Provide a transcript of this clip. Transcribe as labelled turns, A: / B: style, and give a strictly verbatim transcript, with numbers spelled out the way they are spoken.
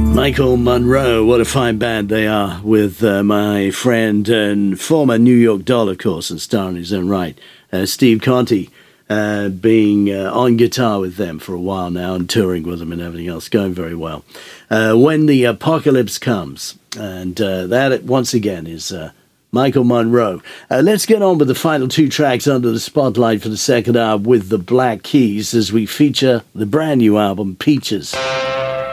A: Michael Monroe, what a fine band they are, with uh, my friend and former New York Doll, of course, and star in his own right, uh, Steve Conte, uh, being uh, on guitar with them for a while now and touring with them and everything else, going very well. Uh, When the Apocalypse Comes, and uh, that, once again, is uh, Michael Monroe. Uh, let's get on with the final two tracks under the spotlight for the second hour with the Black Keys as we feature the brand new album, Peaches.